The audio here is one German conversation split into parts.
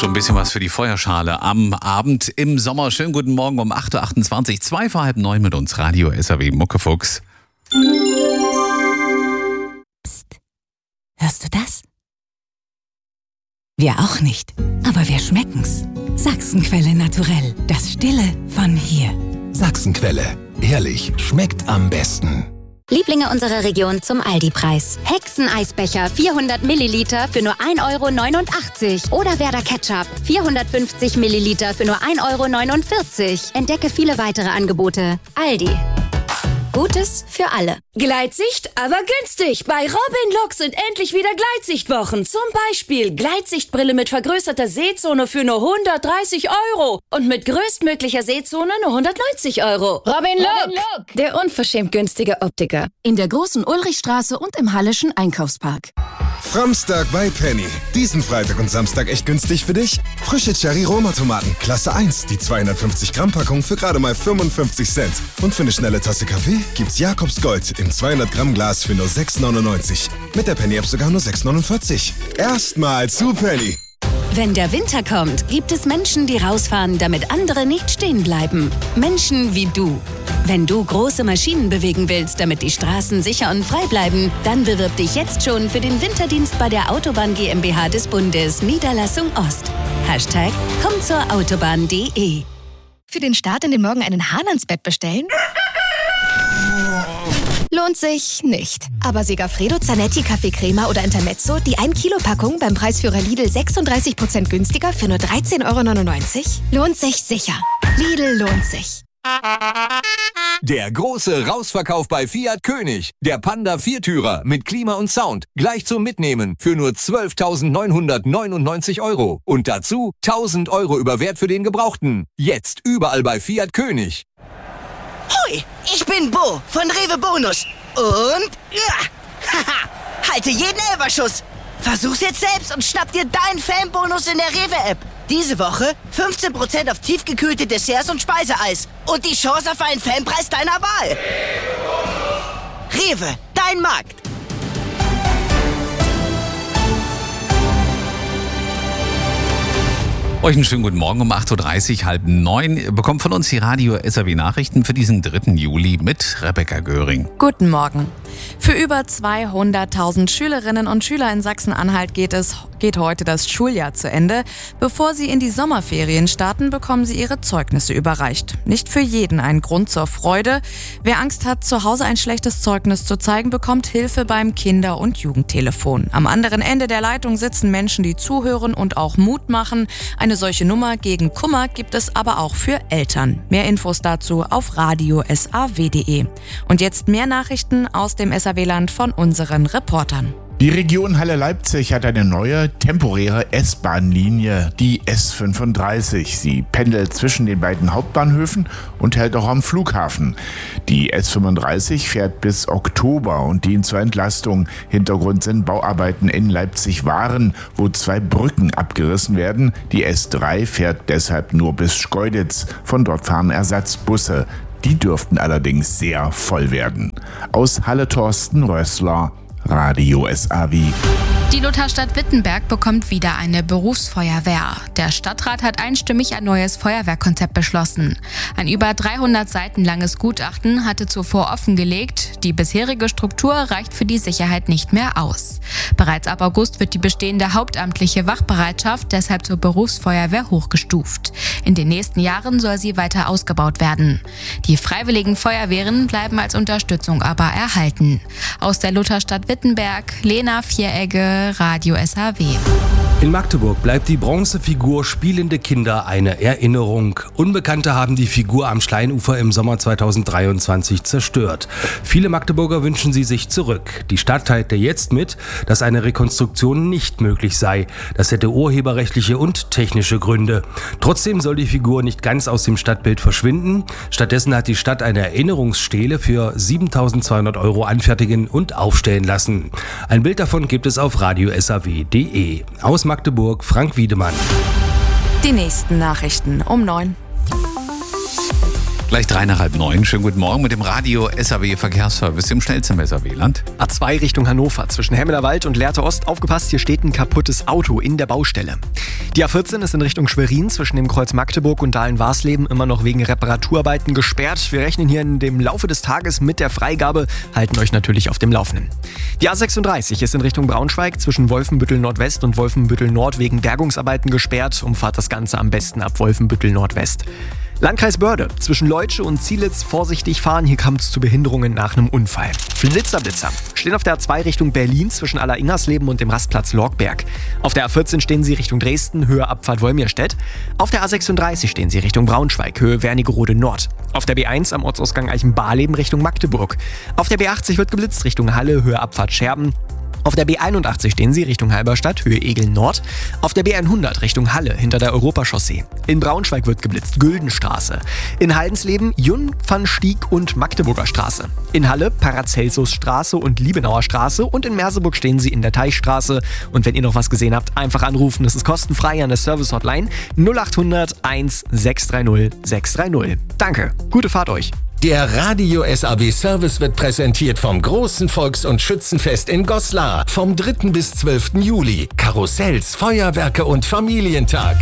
Schon ein bisschen was für die Feuerschale am Abend im Sommer. Schönen guten Morgen um 8.28 Uhr, 2 vor halb 9 mit uns. Radio SAW Muckefuchs. Psst. Hörst du das? Wir auch nicht, aber wir schmecken's. Sachsenquelle Naturell, das Stille von hier. Sachsenquelle, ehrlich, schmeckt am besten. Lieblinge unserer Region zum Aldi-Preis. Hexeneisbecher 400 Milliliter für nur 1,89 € oder Werder Ketchup 450 Milliliter für nur 1,49 €. Entdecke viele weitere Angebote. Aldi. Gutes für alle. Gleitsicht, aber günstig. Bei Robin Look sind endlich wieder Gleitsichtwochen. Zum Beispiel Gleitsichtbrille mit vergrößerter Sehzone für nur 130 € und mit größtmöglicher Sehzone nur 190 €. Robin Look, der unverschämt günstige Optiker. In der Großen Ulrichstraße und im Halleschen Einkaufspark. Framstag bei Penny. Diesen Freitag und Samstag echt günstig für dich? Frische Cherry-Roma-Tomaten, Klasse 1, die 250 Gramm Packung für gerade mal 55 Cent. Und für eine schnelle Tasse Kaffee gibt's Jakobs Gold im 200 Gramm Glas für nur 6,99 €. Mit der Penny-App sogar nur 6,49 €. Erstmal zu Penny. Wenn der Winter kommt, gibt es Menschen, die rausfahren, damit andere nicht stehen bleiben. Menschen wie du. Wenn du große Maschinen bewegen willst, damit die Straßen sicher und frei bleiben, dann bewirb dich jetzt schon für den Winterdienst bei der Autobahn GmbH des Bundes, Niederlassung Ost. Hashtag kommzurautobahn.de. Für den Start in den Morgen einen Hahn ans Bett bestellen? Lohnt sich nicht. Aber Segafredo, Zanetti, Kaffeecrema oder Intermezzo, die 1-Kilo-Packung beim Preisführer Lidl 36% günstiger für nur 13,99 €? Lohnt sich sicher. Lidl lohnt sich. Der große Rausverkauf bei Fiat König. Der Panda Viertürer mit Klima und Sound. Gleich zum Mitnehmen für nur 12.999 €. Und dazu 1.000 € über Wert für den Gebrauchten. Jetzt überall bei Fiat König. Hui, ich bin Bo von Rewe Bonus. Und haha, halte jeden Elferschuss. Versuch's jetzt selbst und schnapp dir deinen Fanbonus in der Rewe-App. Diese Woche 15% auf tiefgekühlte Desserts und Speiseeis. Und die Chance auf einen Fanpreis deiner Wahl. Rewe, dein Markt. Euch einen schönen guten Morgen um 8.30 Uhr, halb 9. Ihr bekommt von uns die Radio SAW Nachrichten für diesen 3. Juli mit Rebecca Göring. Guten Morgen. Für über 200.000 Schülerinnen und Schüler in Sachsen-Anhalt geht heute das Schuljahr zu Ende. Bevor sie in die Sommerferien starten, bekommen sie ihre Zeugnisse überreicht. Nicht für jeden ein Grund zur Freude. Wer Angst hat, zu Hause ein schlechtes Zeugnis zu zeigen, bekommt Hilfe beim Kinder- und Jugendtelefon. Am anderen Ende der Leitung sitzen Menschen, die zuhören und auch Mut machen. Eine solche Nummer gegen Kummer gibt es aber auch für Eltern. Mehr Infos dazu auf radiosaw.de. Und jetzt mehr Nachrichten aus dem SAW-Land von unseren Reportern. Die Region Halle-Leipzig hat eine neue, temporäre S-Bahn-Linie, die S35. Sie pendelt zwischen den beiden Hauptbahnhöfen und hält auch am Flughafen. Die S35 fährt bis Oktober und dient zur Entlastung. Hintergrund sind Bauarbeiten in Leipzig-Waren, wo 2 Brücken abgerissen werden. Die S3 fährt deshalb nur bis Schkeuditz. Von dort fahren Ersatzbusse. Die dürften allerdings sehr voll werden. Aus Halle Thorsten Rössler, Radio SAW. Die Lutherstadt Wittenberg bekommt wieder eine Berufsfeuerwehr. Der Stadtrat hat einstimmig ein neues Feuerwehrkonzept beschlossen. Ein über 300 Seiten langes Gutachten hatte zuvor offengelegt, die bisherige Struktur reicht für die Sicherheit nicht mehr aus. Bereits ab August wird die bestehende hauptamtliche Wachbereitschaft deshalb zur Berufsfeuerwehr hochgestuft. In den nächsten Jahren soll sie weiter ausgebaut werden. Die freiwilligen Feuerwehren bleiben als Unterstützung aber erhalten. Aus der Lutherstadt Wittenberg, Lena Vieregge, Radio SAW. In Magdeburg bleibt die Bronzefigur Spielende Kinder eine Erinnerung. Unbekannte haben die Figur am Schleinufer im Sommer 2023 zerstört. Viele Magdeburger wünschen sie sich zurück. Die Stadt teilte jetzt mit, dass eine Rekonstruktion nicht möglich sei. Das hätte urheberrechtliche und technische Gründe. Trotzdem soll die Figur nicht ganz aus dem Stadtbild verschwinden. Stattdessen hat die Stadt eine Erinnerungsstele für 7.200 € anfertigen und aufstellen lassen. Ein Bild davon gibt es auf radiosaw.de. Aus Magdeburg, Frank Wiedemann. Die nächsten Nachrichten um 9. Gleich 8:03. Schönen guten Morgen mit dem Radio SAW Verkehrsservice im schnellsten SAW-Land. A2 Richtung Hannover zwischen Hemmelerwald und Lehrte Ost. Aufgepasst, hier steht ein kaputtes Auto in der Baustelle. Die A14 ist in Richtung Schwerin zwischen dem Kreuz Magdeburg und Dahlen-Warsleben immer noch wegen Reparaturarbeiten gesperrt. Wir rechnen hier in dem Laufe des Tages mit der Freigabe, halten euch natürlich auf dem Laufenden. Die A36 ist in Richtung Braunschweig zwischen Wolfenbüttel Nordwest und Wolfenbüttel Nord wegen Bergungsarbeiten gesperrt. Umfahrt das Ganze am besten ab Wolfenbüttel Nordwest. Landkreis Börde, zwischen Leutsche und Zielitz vorsichtig fahren, hier kam es zu Behinderungen nach einem Unfall. Blitzer stehen auf der A2 Richtung Berlin zwischen Aller-Ingersleben und dem Rastplatz Lorgberg. Auf der A14 stehen sie Richtung Dresden, Höhe Abfahrt Wolmirstedt. Auf der A36 stehen sie Richtung Braunschweig, Höhe Wernigerode Nord. Auf der B1 am Ortsausgang Eichenbarleben Richtung Magdeburg. Auf der B80 wird geblitzt Richtung Halle, Höhe Abfahrt Scherben. Auf der B81 stehen sie Richtung Halberstadt, Höhe Egeln Nord. Auf der B100 Richtung Halle, hinter der Europachaussee. In Braunschweig wird geblitzt, Güldenstraße. In Haldensleben, Jungfernstieg und Magdeburger Straße. In Halle, Paracelsusstraße und Liebenauer Straße. Und in Merseburg stehen sie in der Teichstraße. Und wenn ihr noch was gesehen habt, einfach anrufen. Das ist kostenfrei an der Service-Hotline 0800 1 630 630. Danke, gute Fahrt euch. Der Radio SAW Service wird präsentiert vom großen Volks- und Schützenfest in Goslar vom 3. bis 12. Juli. Karussells, Feuerwerke und Familientag.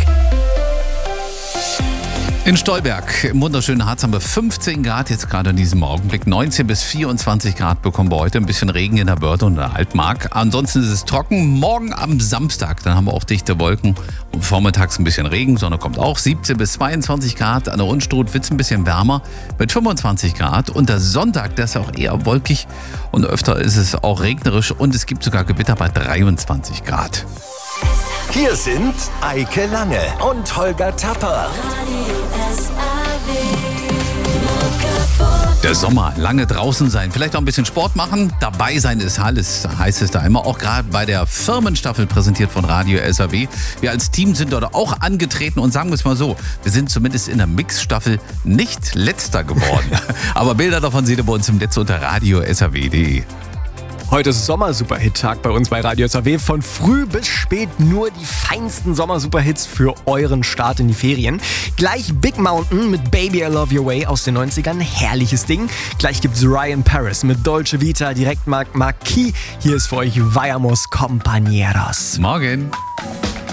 In Stolberg im wunderschönen Harz haben wir 15 Grad jetzt gerade in diesem Augenblick. 19 bis 24 Grad bekommen wir heute. Ein bisschen Regen in der Börde und der Altmark. Ansonsten ist es trocken. Morgen am Samstag, dann haben wir auch dichte Wolken. Und vormittags ein bisschen Regen. Sonne kommt auch. 17 bis 22 Grad. An der Unstrut wird es ein bisschen wärmer mit 25 Grad. Und der Sonntag, der ist auch eher wolkig. Und öfter ist es auch regnerisch. Und es gibt sogar Gewitter bei 23 Grad. Hier sind Eike Lange und Holger Tapper. Der Sommer, lange draußen sein, vielleicht auch ein bisschen Sport machen, dabei sein ist alles, heißt es da immer. Auch gerade bei der Firmenstaffel präsentiert von Radio SAW. Wir als Team sind dort auch angetreten und sagen wir es mal so, wir sind zumindest in der Mixstaffel nicht Letzter geworden. Aber Bilder davon seht ihr bei uns im Netz unter radio-saw.de. Heute ist Sommer-Superhit-Tag bei uns bei Radio SAW. Von früh bis spät nur die feinsten Sommer-Superhits für euren Start in die Ferien. Gleich Big Mountain mit Baby I Love Your Way aus den 90ern. Herrliches Ding. Gleich gibt's Ryan Paris mit Dolce Vita, direkt Marquis. Hier ist für euch Vayamos Compañeros. Morgen.